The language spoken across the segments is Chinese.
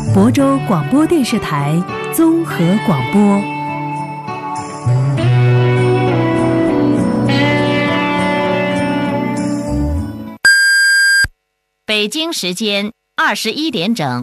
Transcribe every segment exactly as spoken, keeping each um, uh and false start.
亳州广播电视台综合广播。 北京时间二十一点整。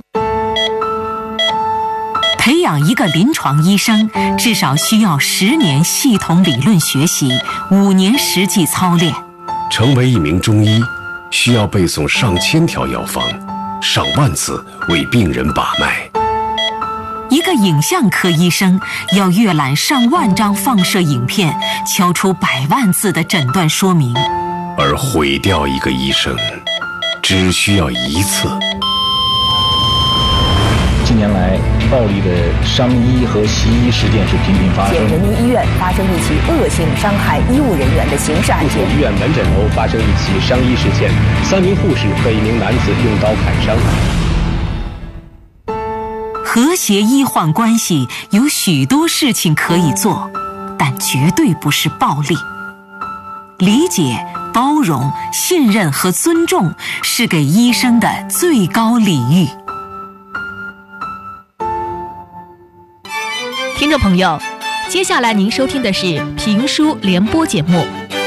培养一个临床医生，至少需要十年系统理论学习，五年实际操练。 成为一名中医，需要背诵上千条药方，上万次为病人把脉。 一个影像科医生要阅览上万张放射影片，敲出百万字的诊断说明。 而毁掉一个医生，只需要一次。 近年来，暴力的伤医和袭医事件是频频发生。 现人民医院发生一起恶性伤害医务人员的刑事案件。 医院门诊楼发生一起伤医事件，三名护士被一名男子用刀砍伤。 和谐医患关系有许多事情可以做，但绝对不是暴力。理解、包容、信任和尊重是给医生的最高礼遇。 听众朋友，接下来您收听的是评书联播节目。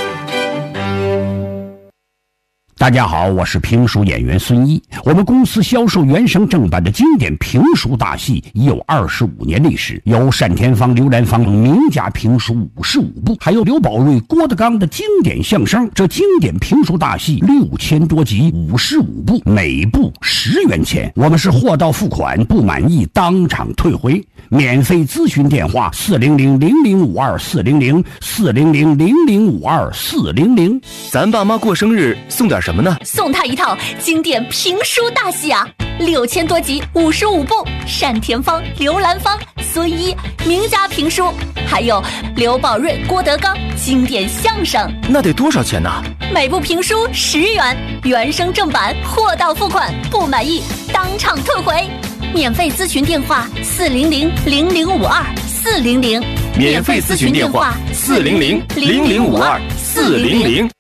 大家好，我是评书演员孙一。我们公司销售原声正版的经典评书大戏已有二十五年历史，有单田芳、刘兰芳名家评书五十五部，还有刘宝瑞、郭德纲的经典相声。这经典评书大戏六千多集，五十五部，每部十元钱。我们是货到付款，不满意当场退回。免费咨询电话：四零零零零五二四零零四零零零零五二四零零。 咱爸妈过生日送点什么呢？ 送他一套经典评书大戏啊，六千多集，五十五部，单田芳、刘兰芳、孙一名家评书，还有刘宝瑞、郭德纲经典相声。 那得多少钱呢？ 每部评书十元，原声正版，货到付款，不满意当场退回。免费咨询电话：四零零零零五二四零零。 免费咨询电话：四零零零零五二四零零。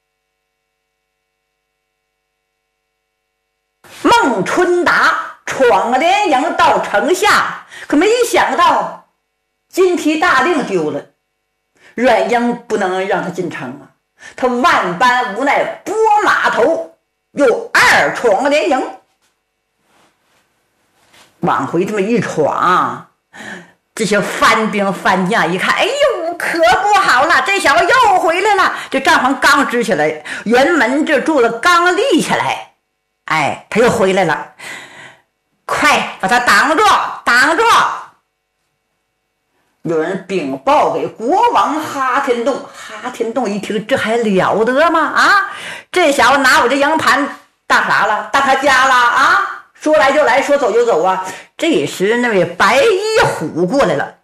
孟春达闯连营到城下，可没想到金皮大令丢了，阮英不能让他进城啊，他万般无奈，拨马头又二闯连营。往回这么一闯，这些番兵番将一看，哎呦，可不好了，这小子又回来了。这帐篷刚支起来，辕门这柱子刚立起来，哎，他又回来了，快把他挡住，挡住！有人禀报给国王哈天栋，哈天栋一听，这还了得吗？啊，这小子拿我这营盘当啥了？当他家了啊？说来就来，说走就走啊！这时那位白衣虎过来了。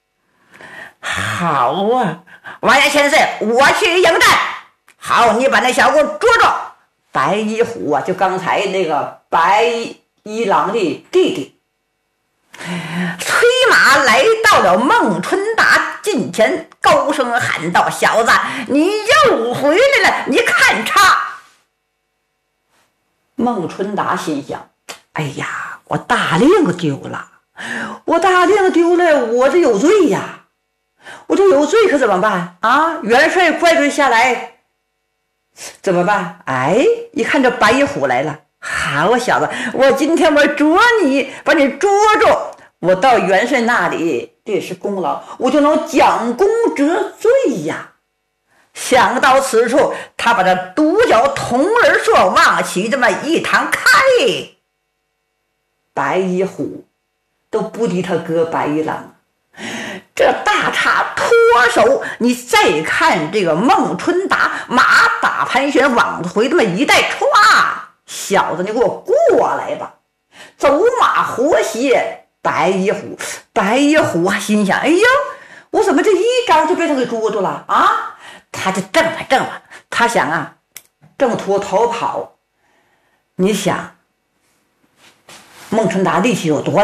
好啊，王爷千岁，我去迎战。好，你把那小子给我捉住。白衣虎啊，就刚才那个白衣郎的弟弟，催马来到了孟春达近前，高声喊道：“小子，你又回来了，你看差！”孟春达心想，哎呀，我大令丢了，我大令丢了，我这有罪呀，我这有罪可怎么办啊？元帅怪罪下来怎么办？哎，一看这白衣虎来了，好小子，我今天我捉你，把你捉住，我到元帅那里，这也是功劳，我就能将功折罪呀。想到此处，他把这独角铜人槊往起这么一躺开，白衣虎都不敌他哥白衣郎，这大叉脱手。你再看这个孟春达，马打盘旋往回这么一带，歘，小子你给我过来吧，走马活鞋。白衣虎白衣虎心想，哎呀，我怎么这一招就被他给捉住了啊？他就挣吧挣吧，他想啊，挣脱逃跑。你想孟春达力气有多